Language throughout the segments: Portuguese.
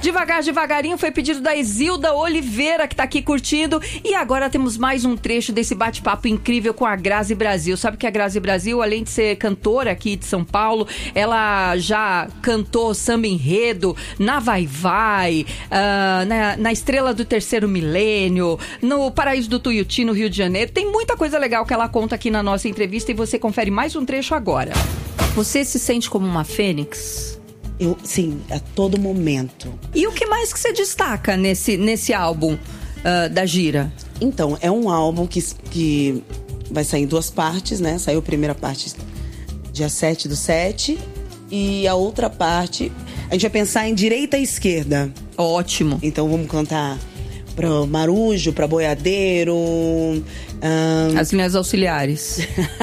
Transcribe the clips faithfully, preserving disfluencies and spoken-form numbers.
Devagar, devagarinho foi pedido da Isilda Oliveira, que tá aqui curtindo. E agora temos mais um trecho desse bate-papo incrível com a Grazi Brasil. Sabe que a Grazi Brasil, além de ser cantora aqui de São Paulo, ela já cantou samba enredo na Vai Vai, uh, na, na Estrela do Terceiro Milênio, no Paraíso do Tuiuti, no Rio de Janeiro. Tem muita coisa legal que ela conta aqui na nossa entrevista e você confere mais um trecho agora. Você se sente como uma fênix? Eu, sim, a todo momento. E o que mais que você destaca nesse, nesse álbum uh, da gira? Então, é um álbum que, que vai sair em duas partes, né? Saiu a primeira parte dia sete do sete e a outra parte a gente vai pensar em direita e esquerda. Ótimo. Então vamos cantar pra Marujo, pra Boiadeiro, um... as linhas auxiliares.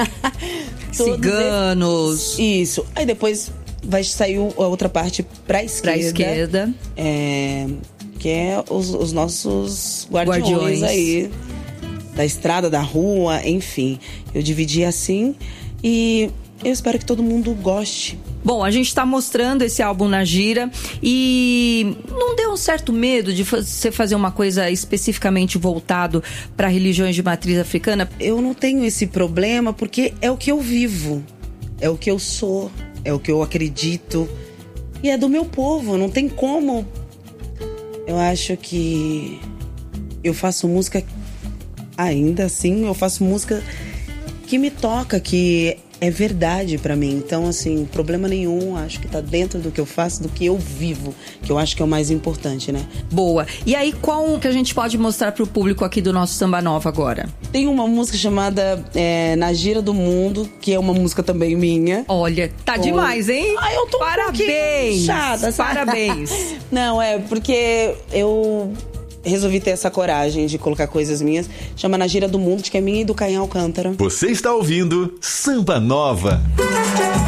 Ciganos. Isso. Aí depois vai sair a outra parte pra esquerda. Pra esquerda. É, que é os, os nossos guardiões, guardiões aí. Da estrada, da rua, enfim. Eu dividi assim e eu espero que todo mundo goste. Bom, a gente tá mostrando esse álbum na gira e não deu um certo medo de você fazer uma coisa especificamente voltado para religiões de matriz africana? Eu não tenho esse problema porque é o que eu vivo, é o que eu sou, é o que eu acredito e é do meu povo, não tem como. Eu acho que eu faço música, ainda assim, eu faço música que me toca, que é verdade pra mim. Então, assim, problema nenhum. Acho que tá dentro do que eu faço, do que eu vivo, que eu acho que é o mais importante, né? Boa. E aí, qual que a gente pode mostrar pro público aqui do nosso Samba Nova agora? Tem uma música chamada é, Na Gira do Mundo, que é uma música também minha. Olha, tá com... demais, hein? Ah, eu tô Parabéns! Um chata, Parabéns! Não, é porque eu resolvi ter essa coragem de colocar coisas minhas. Chama Na Gira do Mundo, que é minha e do Caim Alcântara. Você está ouvindo Samba Nova.